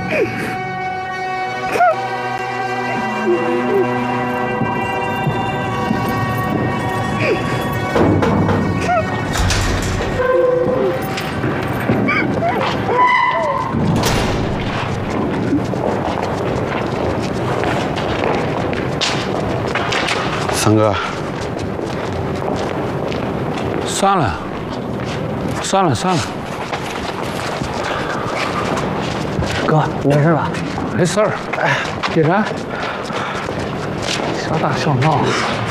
三哥， 算了，算了。 哥，没事吧？ 没事儿。哎，既然小打小闹，